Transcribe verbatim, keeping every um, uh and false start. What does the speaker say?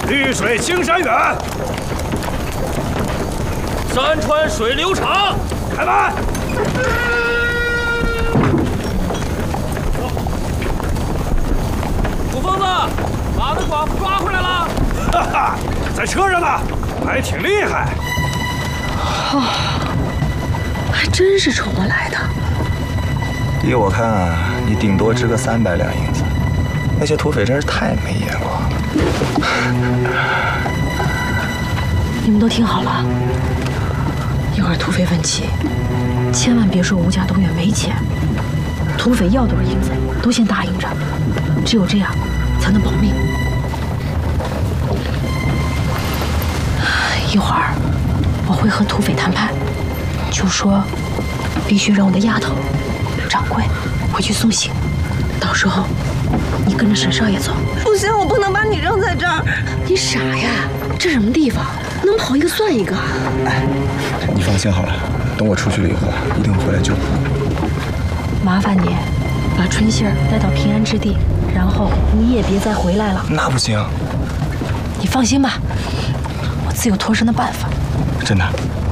绿水青山远， 山川水流长。 开门。 土疯子，把那寡妇抓回来了。 哈哈，在车上呢，还挺厉害。 哦，还真是冲我来的。 依我看啊，你顶多值个三百两银子。那些土匪真是太没眼光了。 你们都听好了，一会儿土匪问起，千万别说吴家东院没钱，土匪要多少银子都先答应着，只有这样才能保命。一会儿我会和土匪谈判，就说必须让我的丫头刘掌柜回去送行，到时候你跟着沈少爷走。 不行，我不能把你扔在这儿。 你傻呀？这什么地方？能跑一个算一个。 哎，你放心好了，等我出去了以后，一定会回来救你。 麻烦你把春杏儿带到平安之地，然后你也别再回来了。 那不行。 你放心吧，我自有脱身的办法。 真的。